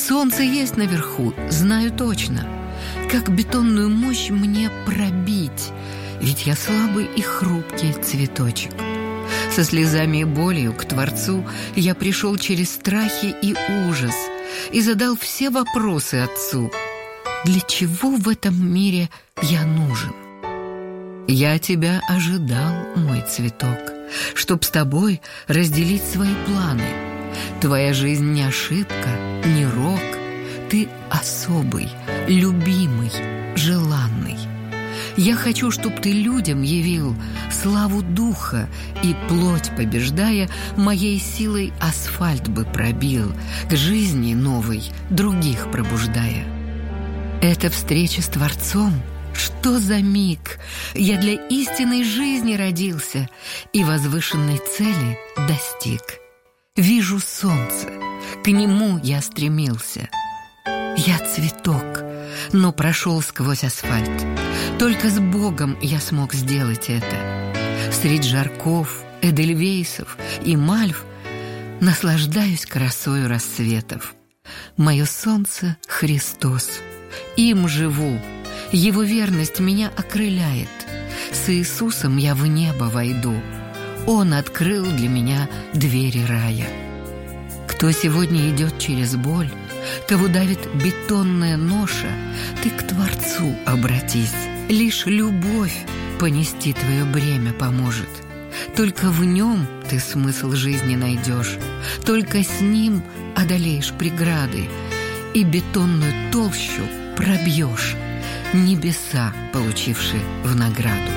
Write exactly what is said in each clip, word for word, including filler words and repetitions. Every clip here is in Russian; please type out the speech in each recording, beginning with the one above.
Солнце есть наверху, знаю точно. Как бетонную мощь мне пробить? Ведь я слабый и хрупкий цветочек. Со слезами и болью к Творцу я пришел через страхи и ужас и задал все вопросы Отцу. Для чего в этом мире я нужен? Я тебя ожидал, мой цветок, чтоб с тобой разделить свои планы. Твоя жизнь не ошибка, не рок. Ты особый, любимый, желанный. Я хочу, чтоб ты людям явил славу духа и, плоть побеждая, моей силой асфальт бы пробил, к жизни новой других пробуждая. Эта встреча с Творцом, что за миг! Я для истинной жизни родился и возвышенной цели достиг. Вижу солнце, к нему я стремился. Я цветок, но прошел сквозь асфальт. Только с Богом я смог сделать это. Средь жарков, эдельвейсов и мальв наслаждаюсь красою рассветов. Мое солнце — Христос. Им живу, Его верность меня окрыляет. С Иисусом я в небо войду. Он открыл для меня двери рая. Кто сегодня идет через боль, кого давит бетонная ноша, ты к Творцу обратись. Лишь любовь понести твое бремя поможет. Только в нем ты смысл жизни найдешь. Только с ним одолеешь преграды и бетонную толщу пробьешь, небеса получивши в награду.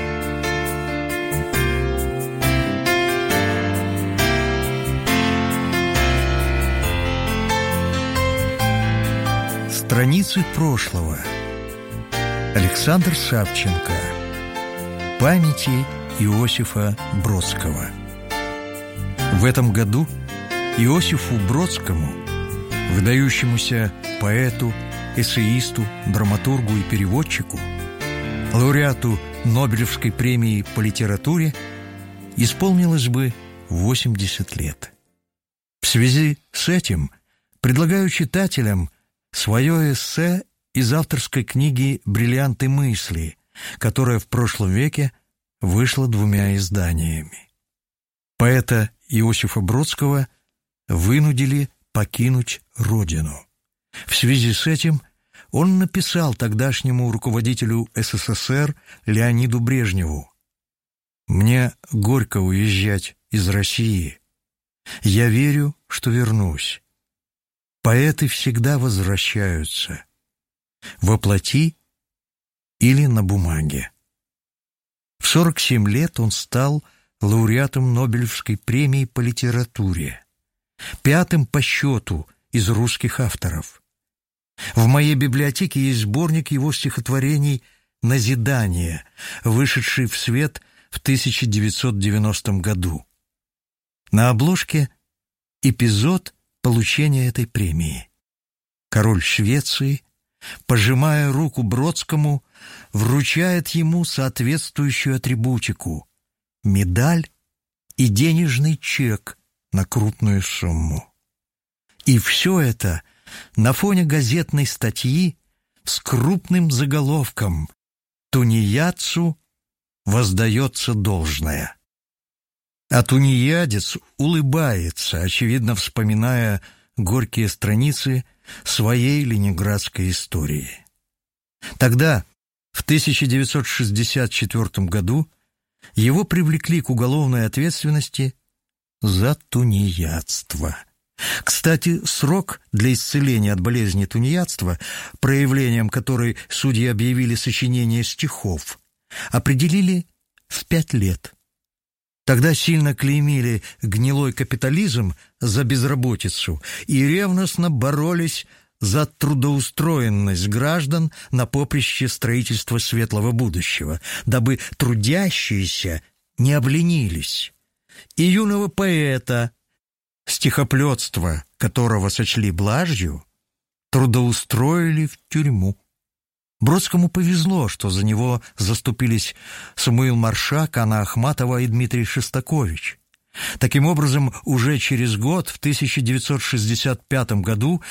Страницы прошлого. Александр Савченко. Памяти Иосифа Бродского. В этом году Иосифу Бродскому, выдающемуся поэту, эссеисту, драматургу и переводчику, лауреату Нобелевской премии по литературе, исполнилось бы восемьдесят лет. В связи с этим предлагаю читателям свое эссе из авторской книги «Бриллианты мысли», которая в прошлом веке вышла двумя изданиями. Поэта Иосифа Бродского вынудили покинуть родину. В связи с этим он написал тогдашнему руководителю СССР Леониду Брежневу: «Мне горько уезжать из России. Я верю, что вернусь. Поэты всегда возвращаются. Воплоти или на бумаге». В сорок семь лет он стал лауреатом Нобелевской премии по литературе, пятым по счету из русских авторов. В моей библиотеке есть сборник его стихотворений «Назидание», вышедший в свет в тысяча девятьсот девяностом году. На обложке эпизод получения этой премии. Король Швеции, пожимая руку Бродскому, вручает ему соответствующую атрибутику – медаль и денежный чек на крупную сумму. И все это на фоне газетной статьи с крупным заголовком «Тунеядцу воздается должное». А тунеядец улыбается, очевидно вспоминая горькие страницы своей ленинградской истории. Тогда, в тысяча девятьсот шестьдесят четвёртом году, его привлекли к уголовной ответственности за тунеядство. Кстати, срок для исцеления от болезни тунеядства, проявлением которой судьи объявили сочинение стихов, определили в пять лет. Тогда сильно клеймили гнилой капитализм за безработицу и ревностно боролись за трудоустроенность граждан на поприще строительства светлого будущего, дабы трудящиеся не обленились. И юного поэта, стихоплетство которого сочли блажью, трудоустроили в тюрьму. Бродскому повезло, что за него заступились Самуил Маршак, Анна Ахматова и Дмитрий Шостакович. Таким образом, уже через год, в тысяча девятьсот шестьдесят пятом году,